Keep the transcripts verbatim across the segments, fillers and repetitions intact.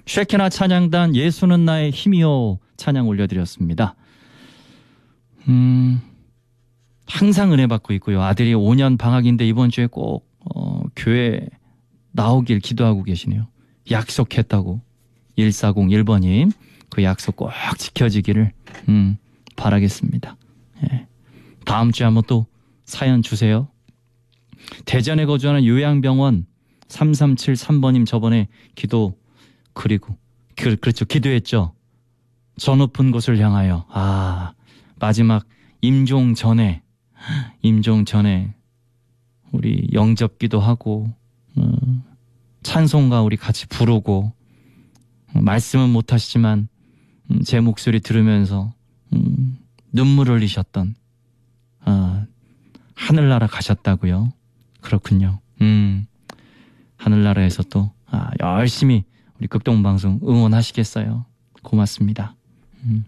쉐키나 찬양단 예수는 나의 힘이요 찬양 올려드렸습니다. 음, 항상 은혜 받고 있고요. 아들이 오 년 방학인데 이번 주에 꼭 어, 교회 나오길 기도하고 계시네요. 약속했다고. 일사공일 번님 그 약속 꼭 지켜지기를 음, 바라겠습니다. 예. 다음 주에 한번 또 사연 주세요. 대전에 거주하는 요양병원 삼삼칠삼 번님 저번에 기도 그리고 그, 그렇죠. 기도했죠. 저 높은 곳을 향하여. 아, 마지막 임종 전에 임종 전에 우리 영접기도 하고 음, 찬송가 우리 같이 부르고 음, 말씀은 못하시지만 음, 제 목소리 들으면서 음, 눈물 흘리셨던 아, 하늘나라 가셨다고요. 그렇군요. 음, 하늘나라에서 또 아, 열심히 우리 극동방송 응원하시겠어요. 고맙습니다. 음.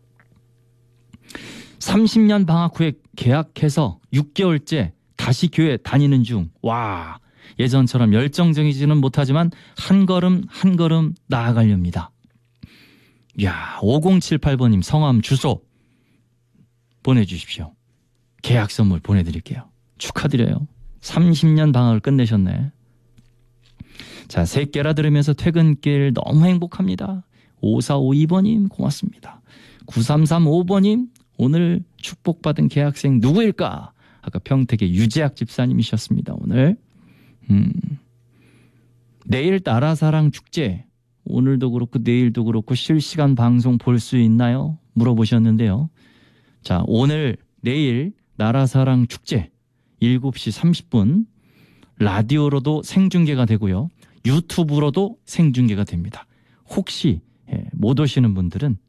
삼십 년 방학 후에 계약해서 육 개월째 다시 교회 다니는 중. 와, 예전처럼 열정적이지는 못하지만 한 걸음 한 걸음 나아가렵니다. 이야, 오공칠팔 번님 성함 주소 보내주십시오. 계약 선물 보내드릴게요. 축하드려요. 삼십 년 방학을 끝내셨네. 자, 새끼라 들으면서 퇴근길 너무 행복합니다. 오사오이 번님 고맙습니다. 구삼삼오 번님 오늘 축복받은 개학생 누구일까? 아까 평택의 유재학 집사님이셨습니다. 오늘 음, 내일 나라사랑 축제 오늘도 그렇고 내일도 그렇고 실시간 방송 볼 수 있나요? 물어보셨는데요. 자, 오늘 내일 나라사랑 축제 일곱 시 삼십 분 라디오로도 생중계가 되고요. 유튜브로도 생중계가 됩니다. 혹시 예, 못 오시는 분들은